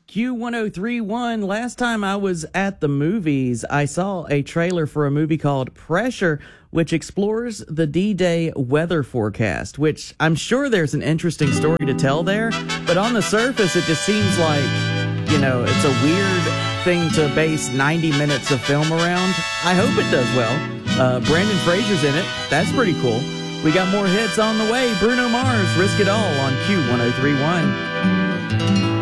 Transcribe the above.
Q1031. Last time I was at the movies, I saw a trailer for a movie called Pressure, which explores the D-Day weather forecast, which I'm sure there's an interesting story to tell there. But on the surface, it just seems like, it's a weird thing to base 90 minutes of film around. I hope it does well. Brandon Fraser's in it. That's pretty cool. We got more hits on the way. Bruno Mars, Risk It All on Q1031.